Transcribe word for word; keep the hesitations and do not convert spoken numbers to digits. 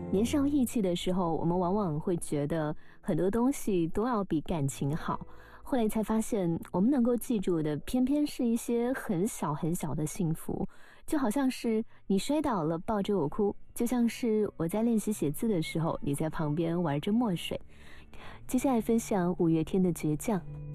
年少意气的时候，我们往往会觉得很多东西都要比感情好，后来才发现，我们能够记住的偏偏是一些很小很小的幸福，就好像是你摔倒了抱着我哭，就像是我在练习写字的时候，你在旁边玩着墨水。接下来分享五月天的倔强。